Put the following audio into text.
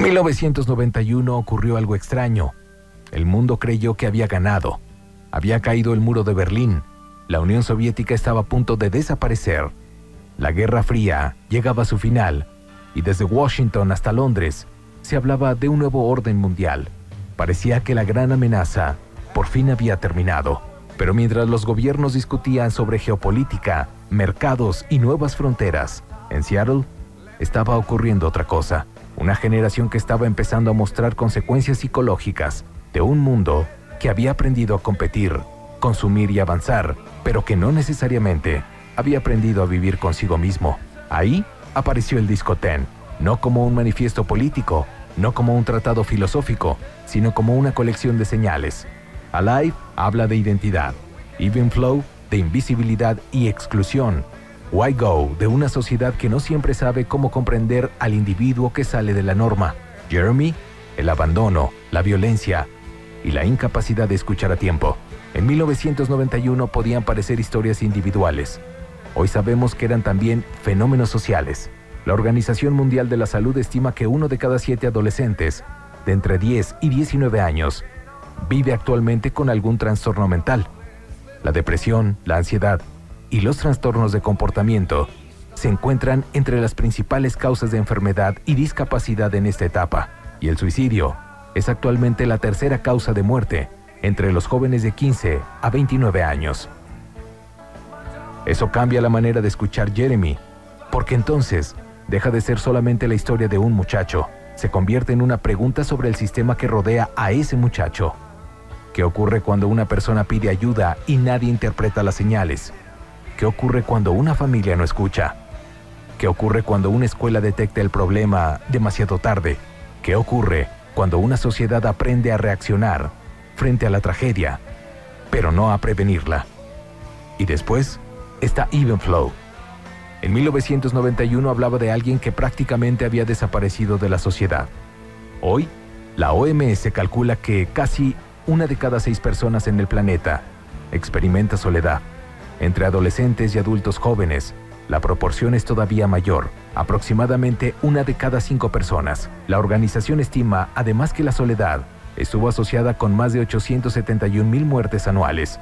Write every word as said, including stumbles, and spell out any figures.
mil novecientos noventa y uno ocurrió algo extraño. El mundo creyó que había ganado. Había caído el muro de Berlín. La Unión Soviética estaba a punto de desaparecer. La Guerra Fría llegaba a su final y desde Washington hasta Londres se hablaba de un nuevo orden mundial. Parecía que la gran amenaza por fin había terminado. Pero mientras los gobiernos discutían sobre geopolítica, mercados y nuevas fronteras, en Seattle estaba ocurriendo otra cosa. Una generación que estaba empezando a mostrar consecuencias psicológicas de un mundo que había aprendido a competir, consumir y avanzar, pero que no necesariamente había aprendido a vivir consigo mismo. Ahí apareció el Disco Ten, no como un manifiesto político, no como un tratado filosófico, sino como una colección de señales. Alive habla de identidad, Even Flow de invisibilidad y exclusión, Why Go de una sociedad que no siempre sabe cómo comprender al individuo que sale de la norma, Jeremy, el abandono, la violencia y la incapacidad de escuchar a tiempo. En mil novecientos noventa y uno podían parecer historias individuales. Hoy sabemos que eran también fenómenos sociales. La Organización Mundial de la Salud estima que uno de cada siete adolescentes de entre diez y diecinueve años vive actualmente con algún trastorno mental. La depresión, la ansiedad y los trastornos de comportamiento se encuentran entre las principales causas de enfermedad y discapacidad en esta etapa, y el suicidio es actualmente la tercera causa de muerte entre los jóvenes de quince a veintinueve años. Eso cambia la manera de escuchar Jeremy, porque entonces deja de ser solamente la historia de un muchacho, se convierte en una pregunta sobre el sistema que rodea a ese muchacho. ¿Qué ocurre cuando una persona pide ayuda y nadie interpreta las señales? ¿Qué ocurre cuando una familia no escucha? ¿Qué ocurre cuando una escuela detecta el problema demasiado tarde? ¿Qué ocurre cuando una sociedad aprende a reaccionar frente a la tragedia, pero no a prevenirla? Y después está Even Flow. En mil novecientos noventa y uno hablaba de alguien que prácticamente había desaparecido de la sociedad. Hoy, la O M S calcula que casi una de cada seis personas en el planeta experimenta soledad. Entre adolescentes y adultos jóvenes, la proporción es todavía mayor, aproximadamente una de cada cinco personas. La organización estima además que la soledad estuvo asociada con más de ochocientos setenta y un mil muertes anuales.